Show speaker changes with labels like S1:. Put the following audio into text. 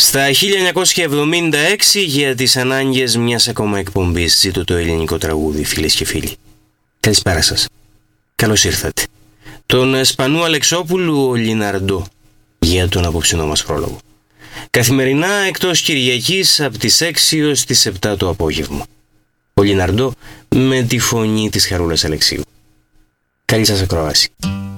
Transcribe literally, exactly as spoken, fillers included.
S1: Στα χίλια εννιακόσια εβδομήντα έξι, για τις ανάγκες μιας ακόμα εκπομπής, ζήτω το ελληνικό τραγούδι, φίλες και φίλοι. Καλησπέρα σας. Καλώς ήρθατε. Τον Σπανού Αλεξόπουλου, ο Λιναρντό, για τον απόψινό μας πρόλογο. Καθημερινά εκτός Κυριακής από τις έξι ως τις επτά το απόγευμα. Ο Λιναρντό με τη φωνή της Χαρούλας Αλεξίου. Καλή σας ακρόαση.